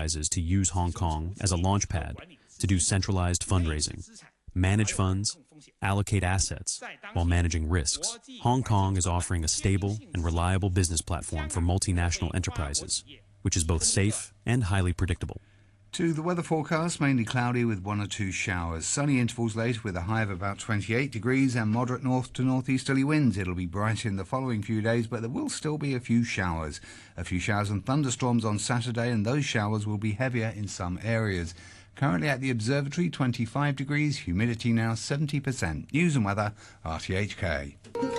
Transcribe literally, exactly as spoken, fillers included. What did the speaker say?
enterprises to use Hong Kong as a launchpad to do centralized fundraising, manage funds, allocate assets, while managing risks. Hong Kong is offering a stable and reliable business platform for multinational enterprises, which is both safe and highly predictable. To the weather forecast, mainly cloudy with one or two showers. Sunny intervals later with a high of about twenty-eight degrees and moderate north to northeasterly winds. It'll be bright in the following few days, but there will still be a few showers. A few showers and thunderstorms on Saturday, and those showers will be heavier in some areas. Currently at the observatory, twenty-five degrees, humidity now seventy percent. News and weather, R T H K.